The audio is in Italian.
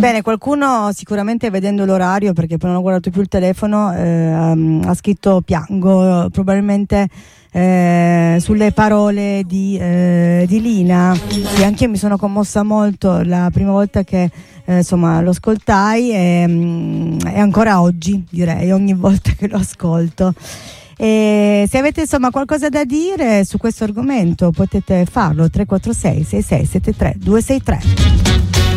Bene, qualcuno sicuramente vedendo l'orario, perché poi non ho guardato più il telefono, ha scritto piango, probabilmente sulle parole di Lina. Sì, anche io mi sono commossa molto la prima volta che insomma lo ascoltai e ancora oggi, direi, ogni volta che lo ascolto. E se avete insomma qualcosa da dire su questo argomento potete farlo 346 66 73 263.